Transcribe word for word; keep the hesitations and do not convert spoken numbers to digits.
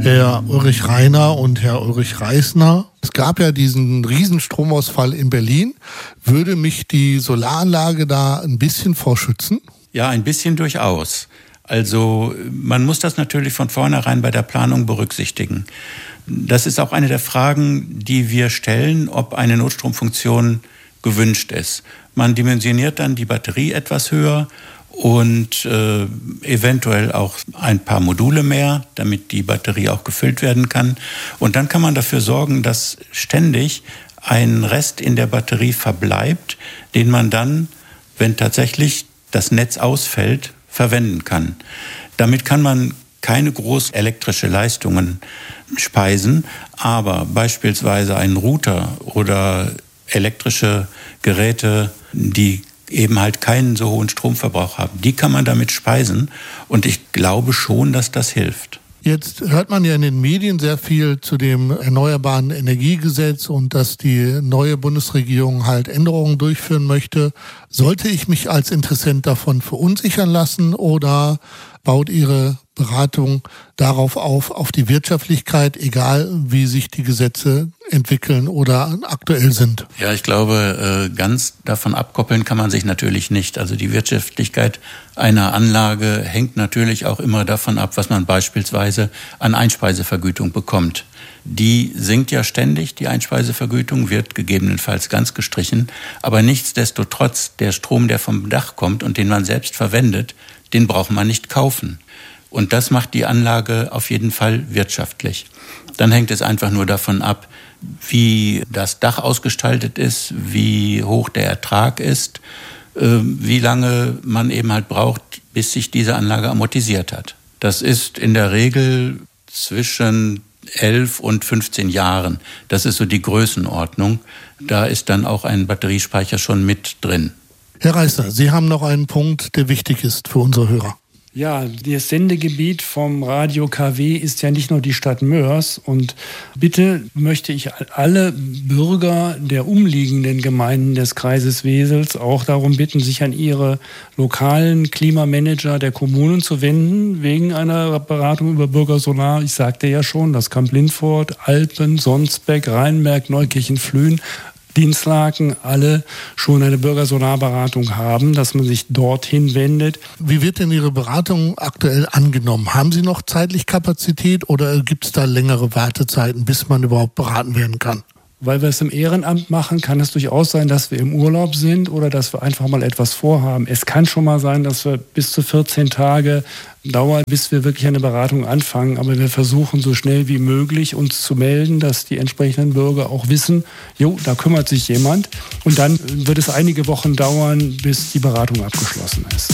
Herr Ulrich Rainer und Herr Ulrich Reisner, es gab ja diesen Riesenstromausfall in Berlin. Würde mich die Solaranlage da ein bisschen vorschützen? Ja, ein bisschen durchaus. Also man muss das natürlich von vornherein bei der Planung berücksichtigen. Das ist auch eine der Fragen, die wir stellen, ob eine Notstromfunktion gewünscht ist. Man dimensioniert dann die Batterie etwas höher und äh, eventuell auch ein paar Module mehr, damit die Batterie auch gefüllt werden kann. Und dann kann man dafür sorgen, dass ständig ein Rest in der Batterie verbleibt, den man dann, wenn tatsächlich das Netz ausfällt, verwenden kann. Damit kann man keine großen elektrische Leistungen speisen, aber beispielsweise einen Router oder elektrische Geräte, die eben halt keinen so hohen Stromverbrauch haben, die kann man damit speisen und ich glaube schon, dass das hilft. Jetzt hört man ja in den Medien sehr viel zu dem Erneuerbaren Energiegesetz und dass die neue Bundesregierung halt Änderungen durchführen möchte. Sollte ich mich als Interessent davon verunsichern lassen oder baut Ihre Beratung darauf auf, auf die Wirtschaftlichkeit, egal wie sich die Gesetze entwickeln oder aktuell sind? Ja, ich glaube, ganz davon abkoppeln kann man sich natürlich nicht. Also die Wirtschaftlichkeit einer Anlage hängt natürlich auch immer davon ab, was man beispielsweise an Einspeisevergütung bekommt. Die sinkt ja ständig, die Einspeisevergütung wird gegebenenfalls ganz gestrichen. Aber nichtsdestotrotz, der Strom, der vom Dach kommt und den man selbst verwendet, den braucht man nicht kaufen. Und das macht die Anlage auf jeden Fall wirtschaftlich. Dann hängt es einfach nur davon ab, wie das Dach ausgestaltet ist, wie hoch der Ertrag ist, wie lange man eben halt braucht, bis sich diese Anlage amortisiert hat. Das ist in der Regel zwischen elf und fünfzehn Jahren. Das ist so die Größenordnung. Da ist dann auch ein Batteriespeicher schon mit drin. Herr Reisner, Sie haben noch einen Punkt, der wichtig ist für unsere Hörer. Ja, das Sendegebiet vom Radio K W ist ja nicht nur die Stadt Moers. Und bitte möchte ich alle Bürger der umliegenden Gemeinden des Kreises Wesels auch darum bitten, sich an ihre lokalen Klimamanager der Kommunen zu wenden, wegen einer Beratung über Bürgersolar. Ich sagte ja schon, dass Kamp-Lindfort, Alpen, Sonsbeck, Rheinberg, Neukirchen, Flühen, Dinslaken alle schon eine Bürgersolarberatung haben, dass man sich dorthin wendet. Wie wird denn Ihre Beratung aktuell angenommen? Haben Sie noch zeitlich Kapazität oder gibt es da längere Wartezeiten, bis man überhaupt beraten werden kann? Weil wir es im Ehrenamt machen, kann es durchaus sein, dass wir im Urlaub sind oder dass wir einfach mal etwas vorhaben. Es kann schon mal sein, dass wir bis zu vierzehn Tage dauern, bis wir wirklich eine Beratung anfangen. Aber wir versuchen so schnell wie möglich uns zu melden, dass die entsprechenden Bürger auch wissen, jo, da kümmert sich jemand. Und dann wird es einige Wochen dauern, bis die Beratung abgeschlossen ist.